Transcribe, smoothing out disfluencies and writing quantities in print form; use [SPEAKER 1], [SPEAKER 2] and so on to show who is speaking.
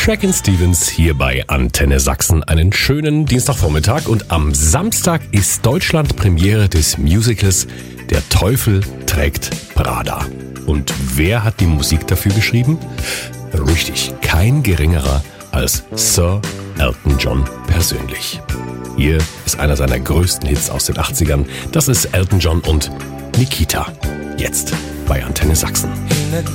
[SPEAKER 1] Shakin' Stevens hier bei Antenne Sachsen. Einen schönen Dienstagvormittag und am Samstag ist Deutschland Premiere des Musicals Der Teufel trägt Prada. Und wer hat die Musik dafür geschrieben? Richtig, kein geringerer als Sir Elton John persönlich. Hier ist einer seiner größten Hits aus den 80ern. Das ist Elton John und Nikita. Jetzt bei Antenne Sachsen.